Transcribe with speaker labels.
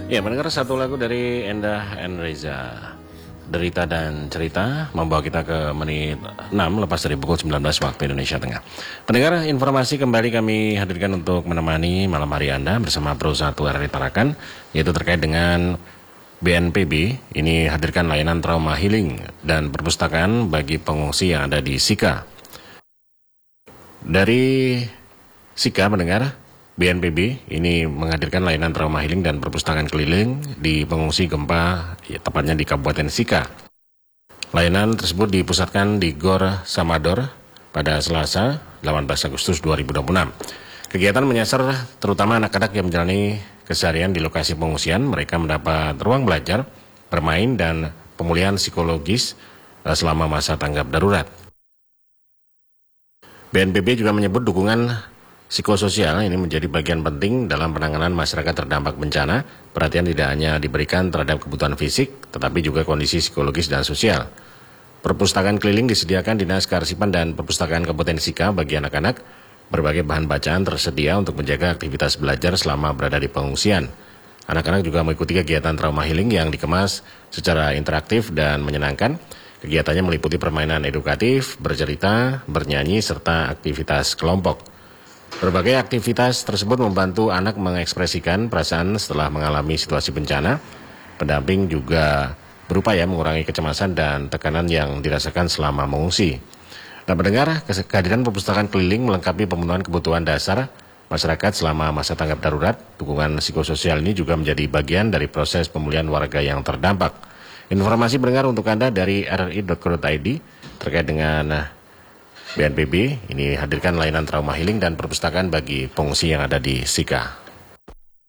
Speaker 1: Ya, mendengar satu lagu dari Endah and Reza, Derita dan Cerita, membawa kita ke menit 6 lepas dari pukul 19 waktu Indonesia Tengah. Pendengar, informasi kembali kami hadirkan untuk menemani malam hari Anda bersama Pro 1 RRI Tarakan, yaitu terkait dengan BNPB. Ini hadirkan layanan trauma healing dan perpustakaan bagi pengungsi yang ada di Sika. Dari Sika, mendengar, BNPB ini menghadirkan layanan trauma healing dan perpustakaan keliling di pengungsi gempa, tepatnya di Kabupaten Sika. Layanan tersebut dipusatkan di Gor Samador pada Selasa 18 Agustus 2026. Kegiatan menyasar terutama anak-anak yang menjalani keseharian di lokasi pengungsian. Mereka mendapat ruang belajar, bermain, dan pemulihan psikologis selama masa tanggap darurat. BNPB juga menyebut dukungan psikososial ini menjadi bagian penting dalam penanganan masyarakat terdampak bencana. Perhatian tidak hanya diberikan terhadap kebutuhan fisik, tetapi juga kondisi psikologis dan sosial. Perpustakaan keliling disediakan Dinas Kearsipan dan Perpustakaan Kabupaten Sika bagi anak-anak. Berbagai bahan bacaan tersedia untuk menjaga aktivitas belajar selama berada di pengungsian. Anak-anak juga mengikuti kegiatan trauma healing yang dikemas secara interaktif dan menyenangkan. Kegiatannya meliputi permainan edukatif, bercerita, bernyanyi, serta aktivitas kelompok. Berbagai aktivitas tersebut membantu anak mengekspresikan perasaan setelah mengalami situasi bencana. Pendamping juga berupaya mengurangi kecemasan dan tekanan yang dirasakan selama mengungsi. Nah, mendengar, kehadiran perpustakaan keliling melengkapi pemenuhan kebutuhan dasar masyarakat selama masa tanggap darurat. Dukungan psikososial ini juga menjadi bagian dari proses pemulihan warga yang terdampak. Informasi mendengar untuk Anda dari rri.co.id terkait dengan BNPB, ini hadirkan layanan trauma healing dan perpustakaan bagi pengungsi yang ada di Sika.